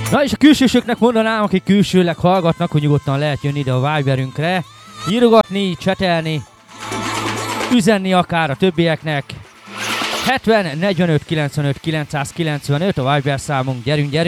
Na és a külsősöknek mondanám, akik külsőleg hallgatnak, hogy nyugodtan lehet jönni ide a Viberünkre, írogatni, csetelni, üzenni akár a többieknek. 70 45 95 995 a Viber számunk, gyerünk, gyerünk!